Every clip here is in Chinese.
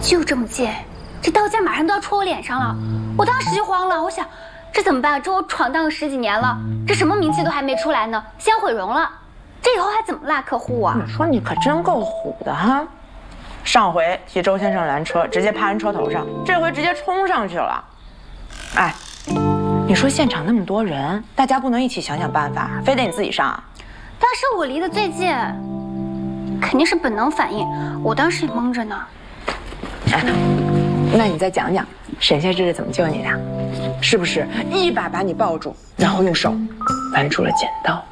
就这么近，这刀尖马上都要戳我脸上了。我当时就慌了，我想这怎么办？这我闯荡了10几年了，这什么名气都还没出来呢，先毁容了，这以后还怎么拉客户啊？ 你说你可真够虎的哈！上回替周先生拦车，直接趴人车头上，这回直接冲上去了。哎，你说现场那么多人，大家不能一起想想办法，非得你自己上啊？ 但是我离得最近，肯定是本能反应，我当时也懵着呢。 哎，那你再讲讲沈先生是怎么救你的？是不是一把把你抱住，然后用手扳出了剪刀？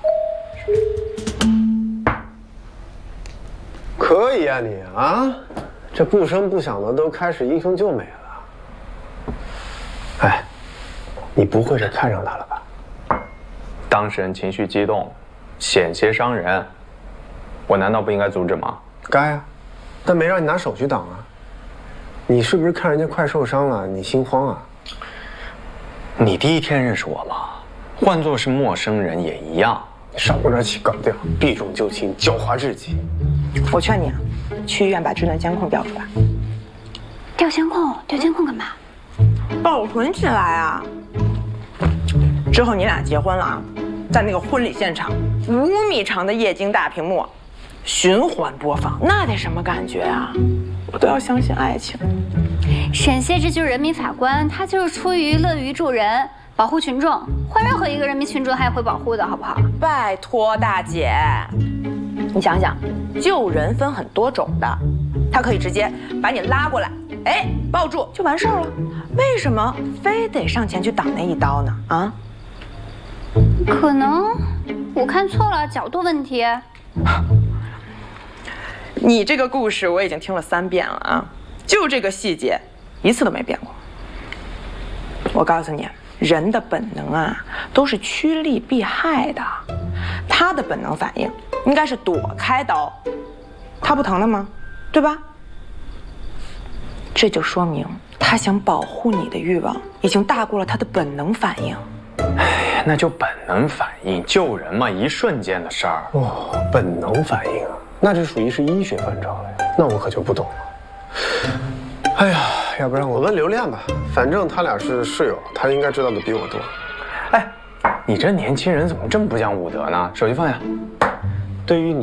可以啊你啊，这不声不响的都开始英雄救美了。哎，你不会是看上他了吧？ 当事人情绪激动，险些伤人，我难道不应该阻止吗？ 该啊，但没让你拿手去挡啊。你是不是看人家快受伤了，你心慌啊？ 你第一天认识我吗？换作是陌生人也一样。 你少跟这起搞调，避重就轻，狡猾至极。 我劝你啊，去医院把智能监控调出来。 调监控？调监控干嘛？ 保存起来啊！之后你俩结婚了啊，在那个婚礼现场，5米长的液晶大屏幕，循环播放，那得什么感觉啊？我都要相信爱情。 沈燮之就是人民法官，他就是出于乐于助人，保护群众，换任何一个人民群众他也会保护的，好不好？ 拜托大姐，你想想，救人分很多种的，他可以直接把你拉过来，哎，抱住就完事儿了，为什么非得上前去挡那一刀呢？啊？ 可能我看错了，角度问题。 你这个故事我已经听了3遍了啊，就这个细节一次都没变过。我告诉你，人的本能啊都是趋利避害的，他的本能反应应该是躲开刀，他不疼的吗？对吧？这就说明他想保护你的欲望已经大过了他的本能反应。 哎，那就本能反应，救人嘛，一瞬间的事儿。 哦，本能反应啊，那这属于是医学范畴了呀，那我可就不懂了。哎呀，要不然我问刘恋吧，反正他俩是室友，他应该知道的比我多。 哎，你这年轻人怎么这么不讲武德呢？手机放下。 对于你。